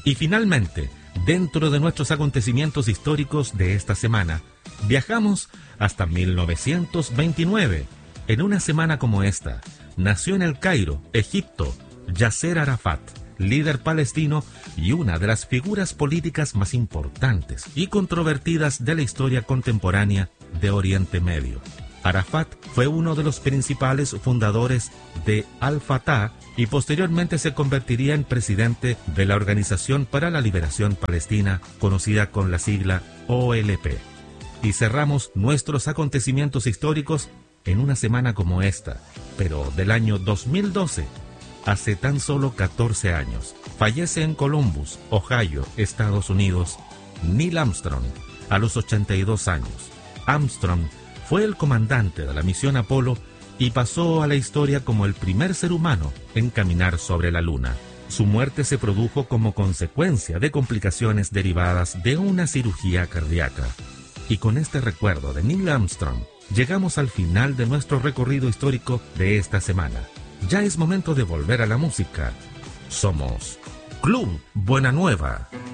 Y finalmente, dentro de nuestros acontecimientos históricos de esta semana, viajamos hasta 1929. En una semana como esta, nació en El Cairo, Egipto, Yasser Arafat, líder palestino y una de las figuras políticas más importantes y controvertidas de la historia contemporánea de Oriente Medio. Arafat fue uno de los principales fundadores de Al-Fatah y posteriormente se convertiría en presidente de la Organización para la Liberación Palestina, conocida con la sigla OLP. Y cerramos nuestros acontecimientos históricos en una semana como esta, pero del año 2012, hace tan solo 14 años. Fallece en Columbus, Ohio, Estados Unidos, Neil Armstrong, a los 82 años. Armstrong fue el comandante de la misión Apolo y pasó a la historia como el primer ser humano en caminar sobre la Luna. Su muerte se produjo como consecuencia de complicaciones derivadas de una cirugía cardíaca. Y con este recuerdo de Neil Armstrong, llegamos al final de nuestro recorrido histórico de esta semana. Ya es momento de volver a la música. Somos Club Buena Nueva.